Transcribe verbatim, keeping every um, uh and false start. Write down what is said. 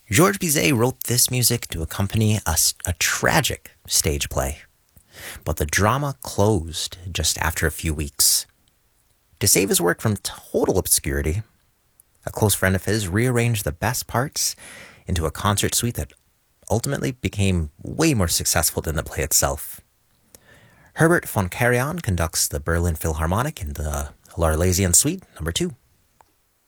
Georges Bizet wrote this music to accompany a, a tragic stage play, but the drama closed just after a few weeks. To save his work from total obscurity, a close friend of his rearranged the best parts into a concert suite that ultimately became way more successful than the play itself. Herbert von Karajan conducts the Berlin Philharmonic in the L'Arlésienne Suite, number two.